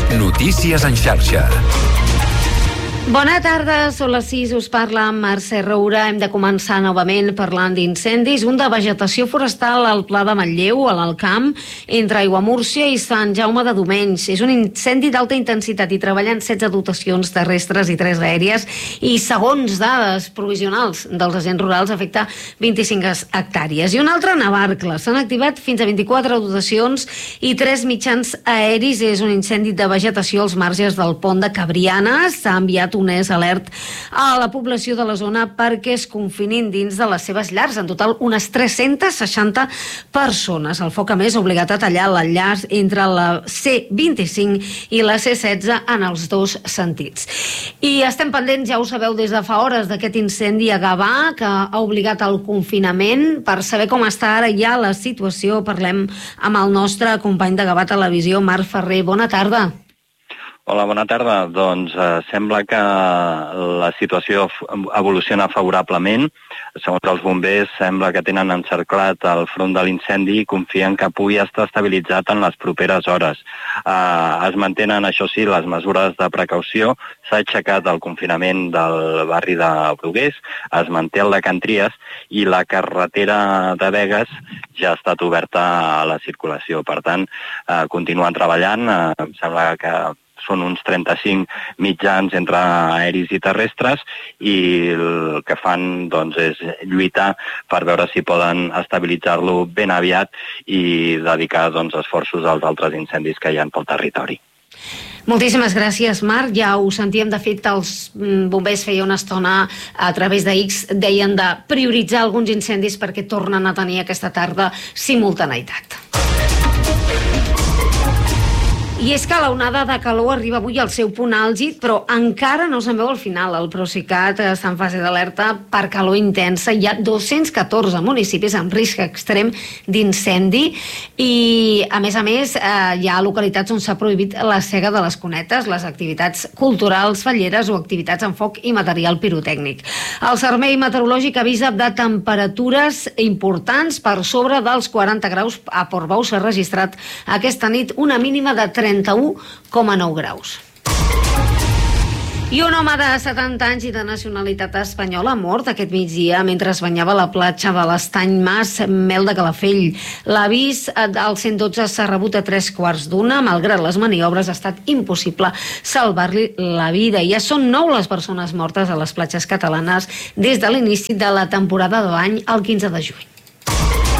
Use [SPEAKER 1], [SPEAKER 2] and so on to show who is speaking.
[SPEAKER 1] Notícies en xarxa.
[SPEAKER 2] Bona tarda, són les 6, us parla Mercè Roura. Hem de començar novament parlant d'incendis. Un de vegetació forestal al Pla de Manlleu, a l'Alt Camp, entre Aiguamúrcia i Sant Jaume de Domenys. És un incendi d'alta intensitat i treballen 16 dotacions terrestres i 3 aèries i, segons dades provisionals dels agents rurals, afecta 25 hectàrees. I un altre a Navarcles. S'han activat fins a 24 dotacions i 3 mitjans aeris. És un incendi de vegetació als marges del pont de Cabrianes. S'ha enviat un alert a la població de la zona perquè es confinin dins de les seves llars. En total, unes 360 persones. El foc, a més, ha obligat a tallar l'enllaç entre la C25 i la C16 en els dos sentits. I estem pendents, ja ho sabeu, des de fa hores d'aquest incendi a Gavà, que ha obligat al confinament. Per saber com està ara ja la situació, parlem amb el nostre company de Gavà Televisió, Marc Ferrer. Bona tarda.
[SPEAKER 3] Hola, bona tarda. Doncs sembla que la situació evoluciona favorablement. Segons els bombers, sembla que tenen encerclat el front de l'incendi i confien que pugui estar estabilitzat en les properes hores. Es mantenen, això sí, les mesures de precaució. S'ha aixecat el confinament del barri de Brugués, es manté el de Can Tries i la carretera de Begues ja ha estat oberta a la circulació. Per tant, continuen treballant. Em sembla que són uns 35 mitjans entre aeris i terrestres i el que fan doncs, és lluitar per veure si poden estabilitzar-lo ben aviat i dedicar esforços als altres incendis que hi ha pel territori.
[SPEAKER 2] Moltíssimes gràcies, Marc. Ja ho sentíem, de fet, els bombers feia una estona a través de X, deien de prioritzar alguns incendis perquè tornen a tenir aquesta tarda simultaneïtat. I és que la onada de calor arriba avui al seu punt àlgid, però encara no se'n veu al final. El Procicat està en fase d'alerta per calor intensa. Hi ha 214 municipis amb risc extrem d'incendi i, a més, hi ha localitats on s'ha prohibit la cega de les cunetes, les activitats culturals, falleres o activitats amb foc i material pirotècnic. El Servei Meteorològic avisa de temperatures importants per sobre dels 40 graus. A Portbou s'ha registrat aquesta nit una mínima de 31,9 graus. I un home de 70 anys i de nacionalitat espanyola ha mort aquest migdia mentre es banyava a la platja de l'Estany Mas, Mel de Calafell. L'avís al 112 s'ha rebut a 3:15. Malgrat les maniobres, ha estat impossible salvar-li la vida. Ja són 9 les persones mortes a les platges catalanes des de l'inici de la temporada de bany el 15 de juny.